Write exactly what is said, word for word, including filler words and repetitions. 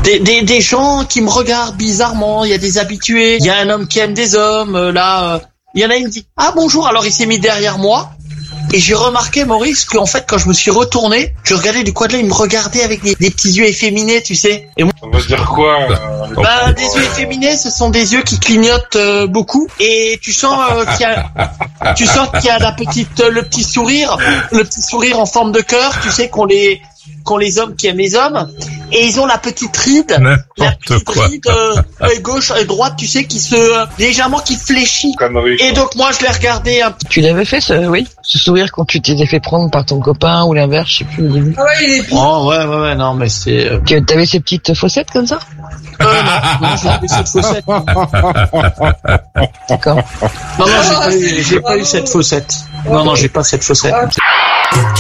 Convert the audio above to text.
des, des, des gens qui me regardent bizarrement. Il y a des habitués. Il y a un homme qui aime des hommes. Euh, là, euh, il y en a une qui dit ah bonjour. Alors il s'est mis derrière moi. Et j'ai remarqué, Maurice, qu'en fait, quand je me suis retourné, je regardais du coin de l'œil, il me regardait avec des, des petits yeux efféminés, tu sais. Et moi, on va dire quoi euh, bah, des yeux efféminés, ce sont des yeux qui clignotent euh, beaucoup. Et tu sens euh, qu'il y a, tu sens qu'il y a la petite, euh, le petit sourire, le petit sourire en forme de cœur, tu sais, qu'on les, qu'ont les hommes qui aiment les hommes. Et ils ont la petite ride, N'importe la petite quoi. ride euh, euh, gauche et droite, tu sais, qui se euh, légèrement qui fléchit. Connerie, Et quoi. donc moi, je l'ai regardé un petit. Tu l'avais fait, ce, oui, ce sourire quand tu t'étais fait prendre par ton copain ou l'inverse, je sais plus au début. Ah ouais, il est oh ouais ouais ouais non mais c'est. Euh... Tu avais ces petites fossettes comme ça? Euh, non, non, j'ai pas eu cette faussette. Non, D'accord. non, j'ai pas eu, j'ai pas eu cette faussette. Non, non, j'ai pas cette faussette.